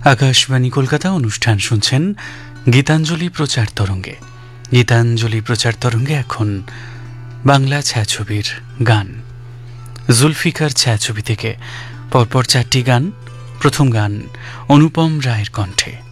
আকাশবাণী কলকাতা অনুষ্ঠান শুনছেন গীতাঞ্জলি প্রচার তরঙ্গে। গীতাঞ্জলি প্রচার তরঙ্গে এখন বাংলা ছায়াছবির গান। জুলফিকার ছায়াছবি থেকে পরপর 4টি গান। প্রথম গান অনুপম রায়ের কণ্ঠে।